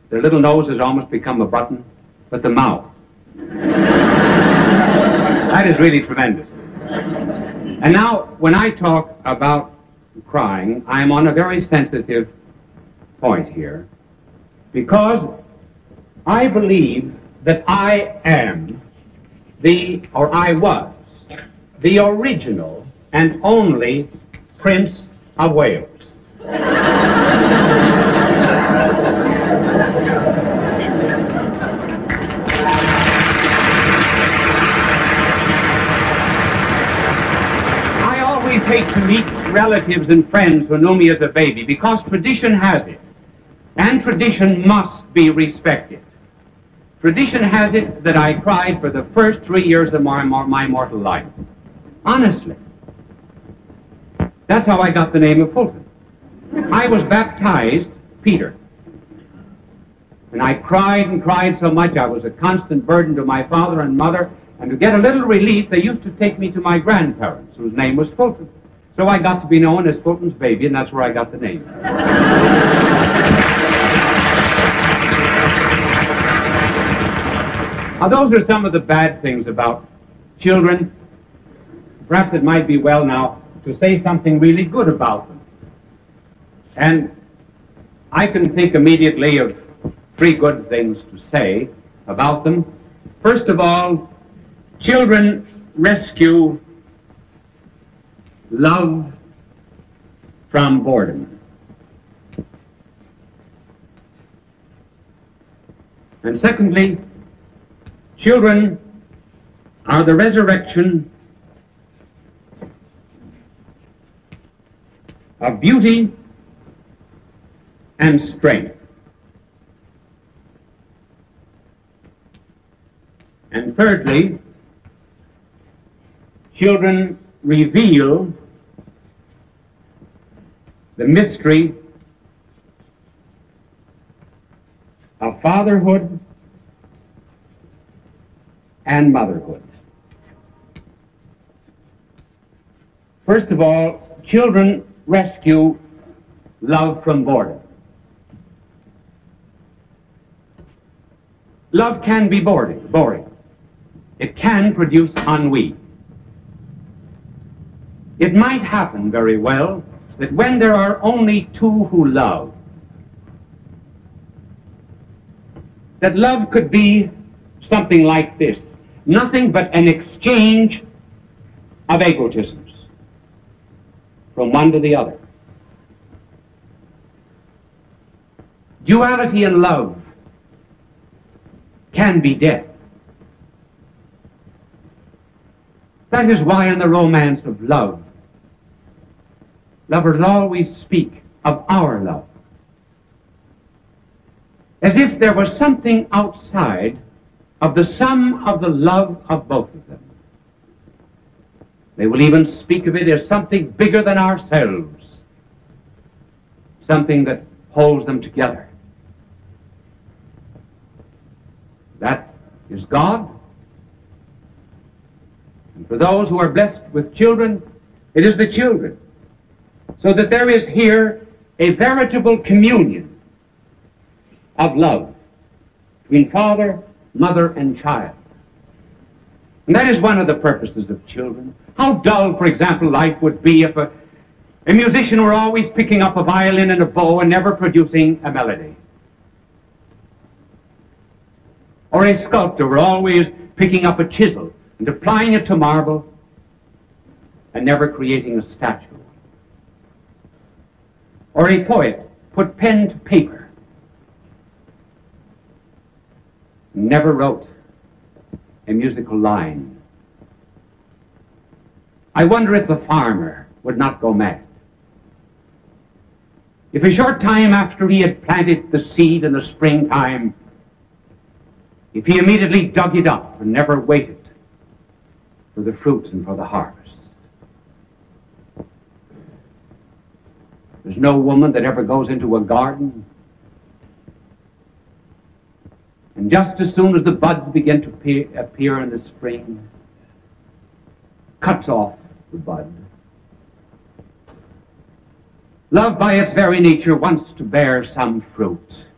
Their little nose has almost become a button, but the mouth. That is really tremendous. And now, when I talk about crying, I'm on a very sensitive point here, because I believe that I am I was, the original and only Prince of Wales. I always hate to meet relatives and friends who knew me as a baby, because tradition has it, and tradition must be respected. Tradition has it that I cried for the first 3 years of my mortal life. Honestly. That's how I got the name of Fulton. I was baptized Peter. And I cried and cried so much I was a constant burden to my father and mother, and to get a little relief they used to take me to my grandparents, whose name was Fulton. So I got to be known as Fulton's baby, and that's where I got the name. Now, those are some of the bad things about children. Perhaps it might be well now to say something really good about them. And I can think immediately of 3 good things to say about them. First of all, children rescue love from boredom. And secondly, children are the resurrection of beauty and strength. And thirdly, children reveal the mystery of fatherhood and motherhood. First of all, children rescue love from boredom. Love can be boring. It can produce ennui. It might happen very well that when there are only 2 who love, that love could be something like this: nothing but an exchange of egotisms from one to the other. Duality in love can be death. That is why in the romance of love, lovers always speak of our love, as if there was something outside of the sum of the love of both of them. They will even speak of it as something bigger than ourselves, something that holds them together. That is God. And for those who are blessed with children, it is the children. So that there is here a veritable communion of love between father, mother, and child. And that is one of the purposes of children. How dull, for example, life would be if a musician were always picking up a violin and a bow and never producing a melody. Or a sculptor were always picking up a chisel and applying it to marble and never creating a statue. Or a poet put pen to paper and never wrote a musical line. I wonder if the farmer would not go mad if a short time after he had planted the seed in the springtime, if he immediately dug it up and never waited for the fruits and for the harvest. There's no woman that ever goes into a garden and just as soon as the buds begin to appear in the spring, cuts off the bud. Love by its very nature wants to bear some fruit.